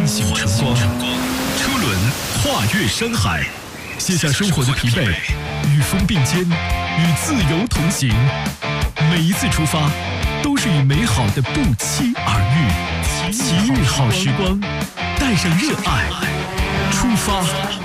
醒晨光，车轮跨越山海，卸下生活的疲惫，与风并肩，与自由同行。每一次出发，都是与美好的不期而遇。奇遇好时光，带上热爱，出发。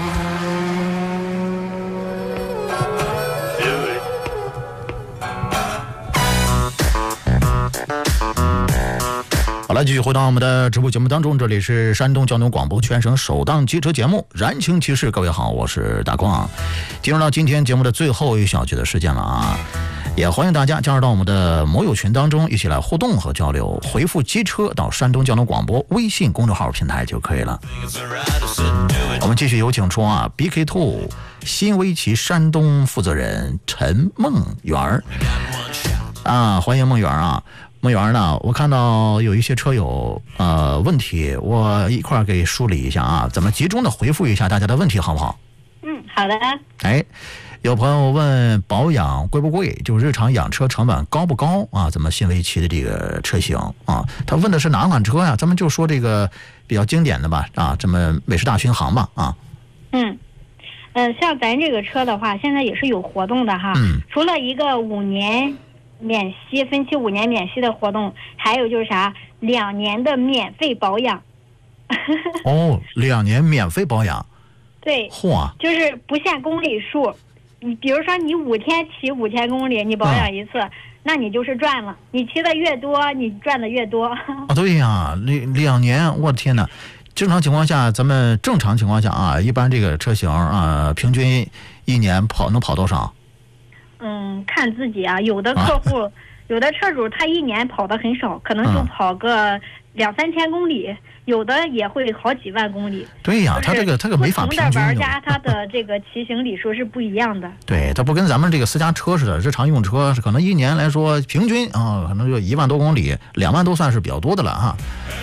好了，继续回到我们的直播节目当中，这里是山东交通广播全省首档机车节目《燃情骑士》，各位好，我是大光。进入到今天节目的最后一小节的时间了啊，也欢迎大家加入到我们的摩友群当中，一起来互动和交流，回复机车到山东交通广播微信公众号平台就可以了。我们继续有请出啊 BK2 新威奇山东负责人陈梦圆啊，欢迎梦圆啊。梦圆呢，我看到有一些车友问题，我一块儿给梳理一下啊，咱们集中的回复一下大家的问题，好不好？ 好的。 哎，有朋友问保养贵不贵，就是日常养车成本高不高啊？咱们新威奇的这个车型啊，他问的是哪款车呀？咱们就说这个比较经典的吧啊，这么美式大巡航吧啊。 像咱这个车的话，现在也是有活动的哈。除了一个5年免息分期5年免息的活动，还有就是啥2年的免费保养。 哦，2年免费保养。 对， 嚯， 就是不限公里数。你比如说你5天骑5000公里，你保养一次，那你就是赚了。你骑的越多，你赚的越多。 啊，对呀，2年，我的天哪！正常情况下，咱们正常情况下啊，一般这个车型啊，平均1年能跑多少？ 看自己啊，有的客户，有的车主他1年跑的很少，可能就跑个2-3千公里，有的也会好几万公里。 对呀，他这个没法平均。 不同的玩家他的这个骑行里数是不一样的。 对，它不跟咱们这个私家车似的，日常用车可能1年来说平均啊，可能就1万多公里，2万都算是比较多的了哈。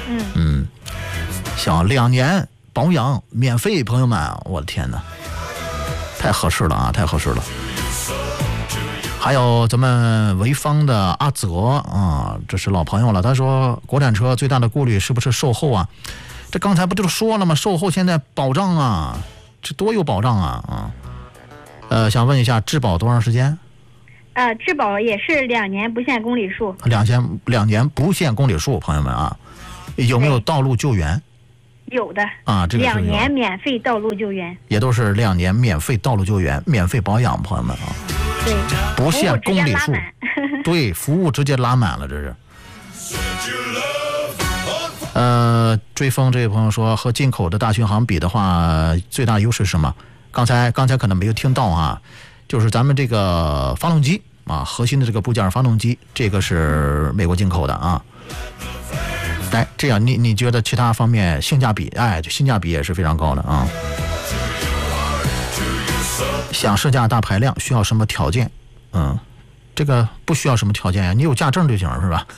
行，2年保养免费，朋友们，我的天哪，太合适了啊，太合适了。还有咱们潍坊的阿泽啊，这是老朋友了。他说，国产车最大的顾虑是不是售后啊？这刚才不就说了吗？售后现在保障啊，这多有保障啊啊！想问一下，质保多长时间？ 质保也是2年不限公里数。 2年不限公里数，朋友们啊，有没有道路救援？ 有的啊，这个是 2年免费道路救援， 也都是2年免费道路救援、免费保养，朋友们啊。 对， 不限公里数，对，服务直接拉满了，这是。追风这位朋友说，和进口的大巡航比的话，最大优势是什么？刚才可能没有听到啊，就是咱们这个发动机啊，核心的这个部件发动机，这个是美国进口的啊。来，这样你觉得其他方面性价比，哎，性价比也是非常高的啊。想试驾大排量需要什么条件？这个不需要什么条件呀，你有驾证就行了，是吧？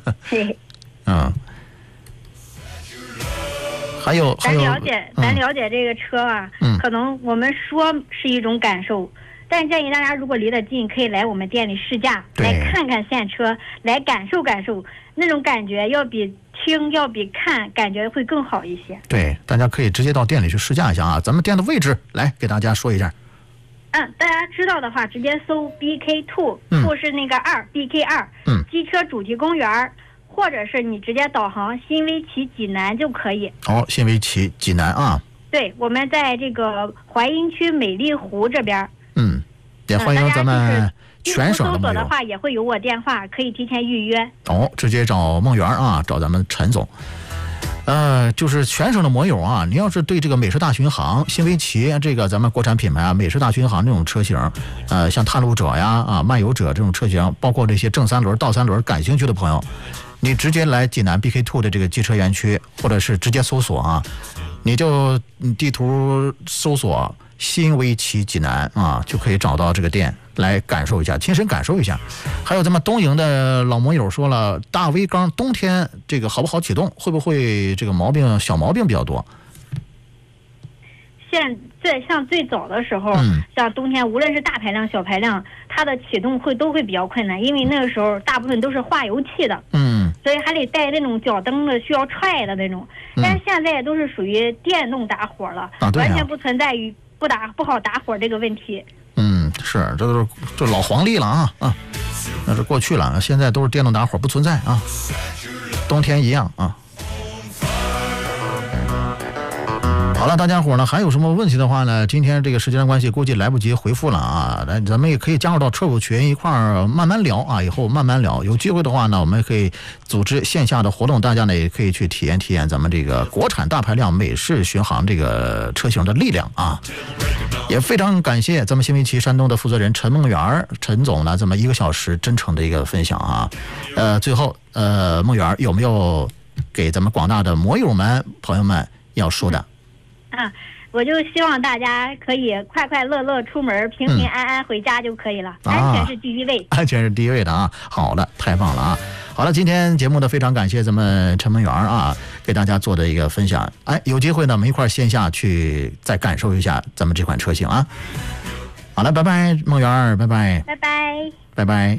还有， 咱了解这个车啊，可能我们说是一种感受，但建议大家如果离得近，可以来我们店里试驾，来看看现车，来感受感受，那种感觉要比听要比看感觉会更好一些。对， 大家可以直接到店里去试驾一下啊。咱们店的位置来给大家说一下。 大家知道的话，直接搜 BK2， 2是那个2 BK2，机车主题公园，或者是你直接导航新威奇济南就可以。 新威奇济南啊。 对，我们在这个淮阴区美丽湖这边。 也欢迎咱们全省的搜索的话，也会有我电话，可以提前预约。 直接找梦圆啊，找咱们陈总。就是全省的摩友啊，你要是对这个美式大巡航、新威奇这个咱们国产品牌啊，美式大巡航这种车型，像探路者呀、漫游者这种车型，包括这些正3轮、倒3轮感兴趣的朋友，你直接来济南 BK2 的这个机车园区，或者是直接搜索啊，你就地图搜索新威奇济南啊，就可以找到这个店来感受一下，亲身感受一下。还有咱们东营的老摩友说了，大 V 缸冬天这个好不好启动，会不会这个小毛病比较多？ 像最早的时候，像冬天无论是大排量小排量，它的启动都会比较困难，因为那个时候大部分都是化油器的，所以还得带那种脚蹬的需要踹的那种。 但是现在也都是属于电动打火了， 对完全不存在于不好打火这个问题。 是，这都是这老黄历了啊，那是过去了，现在都是电动打火，不存在啊，冬天一样啊。好了，大家伙呢还有什么问题的话呢？今天这个时间的关系，估计来不及回复了啊。咱们也可以加入到车友群一块儿慢慢聊啊，以后慢慢聊。有机会的话呢，我们可以组织线下的活动，大家呢也可以去体验咱们这个国产大排量美式巡航这个车型的力量啊。也非常感谢咱们新围棋山东的负责人陈梦圆陈总呢这么1个小时真诚的一个分享啊。最后梦圆有没有给咱们广大的摩友们朋友们要说的？ 我就希望大家可以快快乐乐出门，平平安安回家就可以了，安全是第一位， 安全是第一位的啊。好的，太棒了啊。好了，今天节目呢非常感谢咱们陈梦圆啊给大家做的一个分享。有机会呢我们一块线下去再感受一下咱们这款车型啊。好了，拜拜梦圆，拜拜， 拜拜， 拜拜。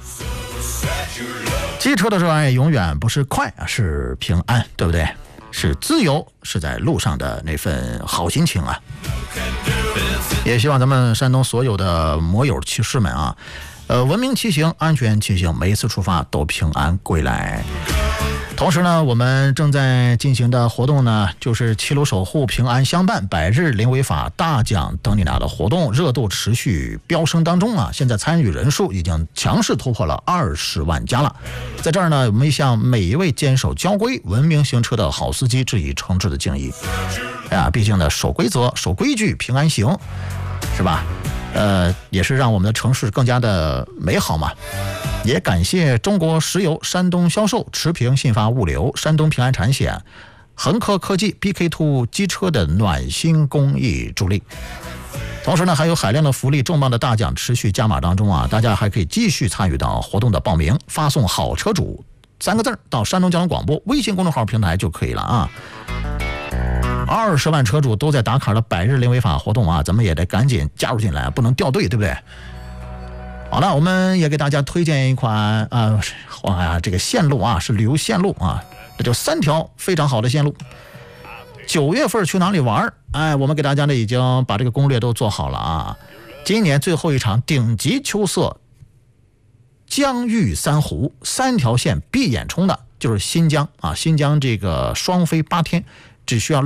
汽车的热爱永远不是快，是平安，对不对？是自由，是在路上的那份好心情啊。也希望咱们山东所有的摩友骑士们啊，文明骑行，安全骑行，每一次出发都平安归来。同时呢，我们正在进行的活动呢，就是七路守护平安相伴100日零违法大奖等你俩的活动，热度持续飙升当中啊！现在参与人数已经强势突破了20万加了。在这儿呢，我们向每一位坚守交规、文明行车的好司机致以诚挚的敬意。毕竟呢，守规则、守规矩、平安行，是吧？也是让我们的城市更加的美好嘛。也感谢中国石油、山东销售、持平信发物流、山东平安产险、恒科科技、BK2 机车的暖心公益助力。同时呢，还有海量的福利、重磅的大奖持续加码当中啊！大家还可以继续参与到活动的报名，发送"好车主"3个字到山东交通广播微信公众号平台就可以了啊。20万车主都在打卡的100日零违法活动啊，咱们也得赶紧加入进来，不能掉队，对不对？好了，我们也给大家推荐一款这个线路啊，是旅游线路啊，这就3条非常好的线路。9月份去哪里玩？我们给大家呢已经把这个攻略都做好了啊。今年最后一场顶级秋色江豫3湖3条线闭眼冲的，就是新疆啊，新疆这个双飞8天，只需要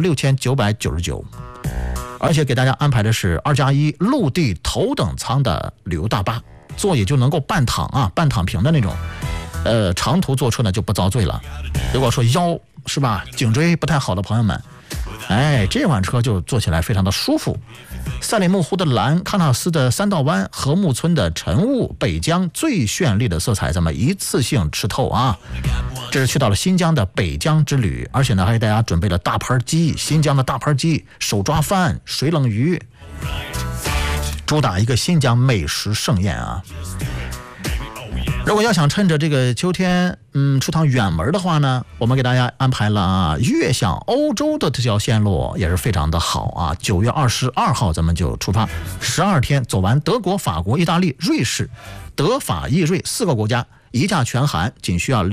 6999，而且给大家安排的是2+1陆地头等舱的旅游大巴。座椅就能够半躺平的那种，长途坐车呢就不遭罪了。如果说腰是吧，颈椎不太好的朋友们，这款车就坐起来非常的舒服。赛里木湖的蓝，喀纳斯的3道湾，禾木村的晨雾，北疆最绚丽的色彩，咱们一次性吃透啊！这是去到了新疆的北疆之旅，而且呢还给大家准备了大盘鸡，新疆的大盘鸡、手抓饭、水冷鱼。主打一个新疆美食盛宴啊！如果要想趁着这个秋天，出趟远门的话呢，我们给大家安排了越向欧洲的这条线路，也是非常的好啊。9月22号咱们就出发，12天走完德国、法国、意大利、瑞士，德法意瑞4个国家，一价全含，仅需要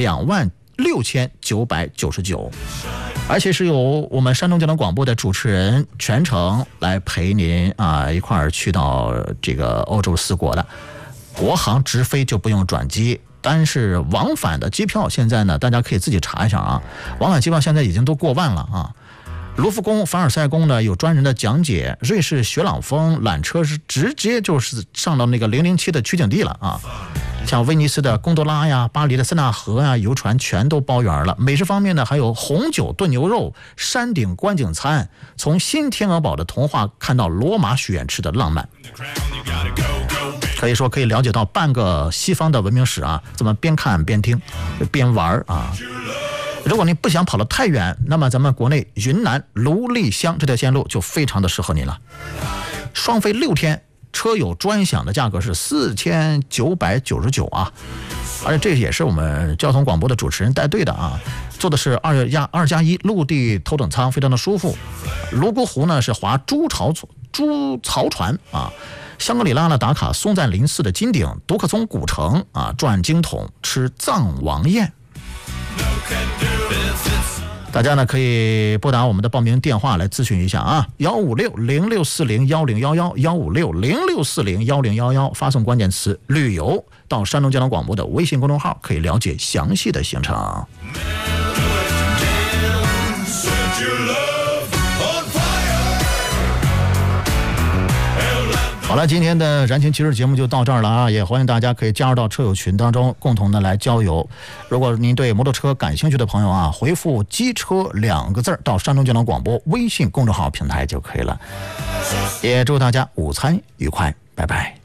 26999，而且是由我们山东交通广播的主持人全程来陪您一块儿去到这个欧洲4国的。国航直飞就不用转机，但是往返的机票现在呢，大家可以自己查一下啊，往返机票现在已经都过万了啊。卢浮宫、凡尔赛宫呢有专人的讲解，瑞士雪朗峰缆车是直接就是上到那个007的取景地了啊。像威尼斯的贡多拉呀、巴黎的塞纳河呀，游船全都包圆了。美食方面呢，还有红酒炖牛肉、山顶观景餐，从新天鹅堡的童话看到罗马许愿池的浪漫，可以说可以了解到半个西方的文明史啊，这么边看边听边玩啊。如果你不想跑得太远，那么咱们国内云南芦丽乡这条线路就非常的适合你了。双飞6天，车友专享的价格是4999啊，而且这也是我们交通广播的主持人带队的啊，坐的是2+1陆地头等舱，非常的舒服。泸沽湖呢是划猪槽船啊，香格里拉呢打卡松赞林寺的金顶，独克宗古城啊，转经筒，吃藏王宴。 大家呢可以拨打我们的报名电话来咨询一下啊，156-0640-1011，156-0640-1011，发送关键词旅游到山东交通广播的微信公众号，可以了解详细的行程。好了，今天的燃情骑士节目就到这儿了啊！也欢迎大家可以加入到车友群当中，共同的来交流。如果您对摩托车感兴趣的朋友啊，回复“机车”2个字到山东交通广播微信公众号平台就可以了。也祝大家午餐愉快，拜拜。